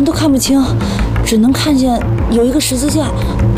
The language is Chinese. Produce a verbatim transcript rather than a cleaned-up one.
都看不清，只能看见有一个十字架，